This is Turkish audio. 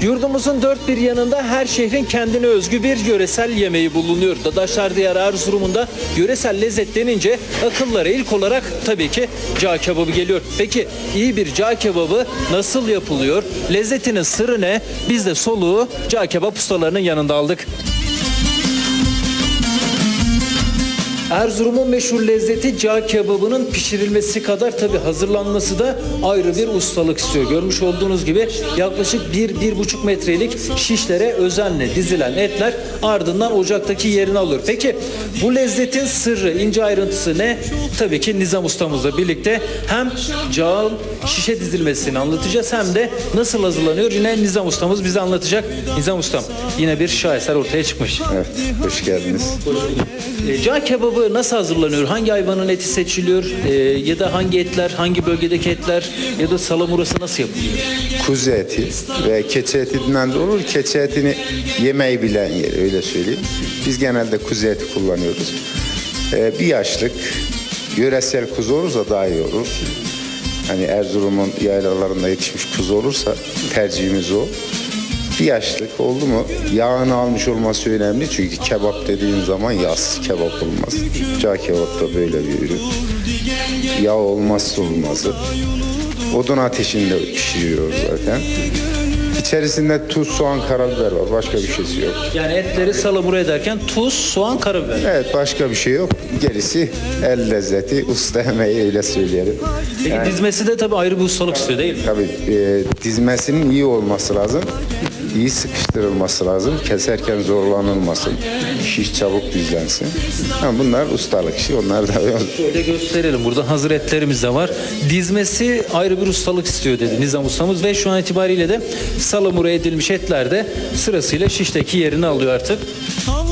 Yurdumuzun dört bir yanında her şehrin kendine özgü bir yöresel yemeği bulunuyor. Dadaşlar Diyarı Erzurum'un da yöresel lezzet denince akıllara ilk olarak tabii ki cağ kebabı geliyor. Peki iyi bir cağ kebabı nasıl yapılıyor? Lezzetinin sırrı ne? Biz de soluğu cağ kebap ustalarının yanında aldık. Erzurum'un meşhur lezzeti cağ kebabının pişirilmesi kadar tabi hazırlanması da ayrı bir ustalık istiyor. Görmüş olduğunuz gibi yaklaşık 1-1,5 metrelik şişlere özenle dizilen etler ardından ocaktaki yerini alıyor. Peki bu lezzetin sırrı, ince ayrıntısı ne? Tabii ki Nizam ustamızla birlikte hem cağın şişe dizilmesini anlatacağız hem de nasıl hazırlanıyor yine Nizam ustamız bize anlatacak. Nizam ustam yine bir şaheser ortaya çıkmış. Evet, hoş geldiniz. Cağ kebabı nasıl hazırlanıyor? Hangi hayvanın eti seçiliyor? Ya da hangi etler, hangi bölgedeki etler ya da salamurası nasıl yapılıyor? Kuzu eti ve keçi etinden de olur. Keçi etini yemeyi bilen yer, öyle söyleyeyim. Biz genelde kuzu eti kullanıyoruz. Bir yaşlık, yöresel kuzu olursa daha iyi olur. Hani Erzurum'un yaylalarında yetişmiş kuzu olursa tercihimiz o. Bir yaşlık oldu mu yağını almış olması önemli çünkü kebap dediğin zaman yağsız kebap olmaz. Cağ kebap da böyle bir ürün. Yağ olmazsa olmazı. Odun ateşinde pişiriyoruz zaten. İçerisinde tuz, soğan, karabiber var. Başka bir şeysi yok. Yani etleri salamura ederken tuz, soğan, karabiber. Evet, başka bir şey yok. Gerisi el lezzeti, usta emeği, öyle söyleyelim. Peki dizmesi de tabii ayrı bir ustalık istiyor değil mi? Tabii dizmesinin iyi olması lazım. İyi sıkıştırılması lazım. Keserken zorlanılmasın. Şiş çabuk dizlensin. Bunlar ustalık işi. Onlar da Şöyle gösterelim. Burada hazır etlerimiz de var. Dizmesi ayrı bir ustalık istiyor dedi Nizam ustamız ve şu an itibariyle de salamura edilmiş etler de sırasıyla şişteki yerini alıyor artık.